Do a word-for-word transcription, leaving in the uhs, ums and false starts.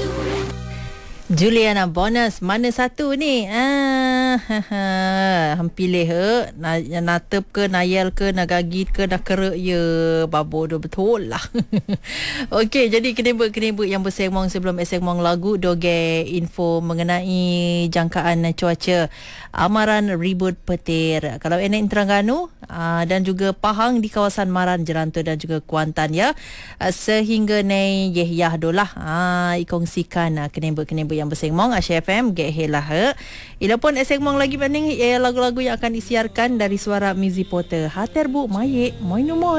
Juliana bonus mana satu ni? Ah, ha, ha. Ham pilih he, na, natep ke, nayal ke, nagagit ke, nak kerek ya. Babo tu betul lah. Okey, jadi kenebuk-kenebuk yang bersembang sebelum sembang lagu doge info mengenai jangkaan cuaca amaran ribut petir. Kalau enek Terengganu aa, dan juga Pahang di kawasan Maran, Jeranto dan juga Kuantan ya. Aa, sehingga nei Yehyah dolah ah ikongsikan kenebuk-kenebuk yang bersembang Asia F M ge helah he. Ila pun sembang lagi banding eh, lagu-lagu yang akan disiarkan dari suara Mizi Porter. Hater bu mayek, moy no moy.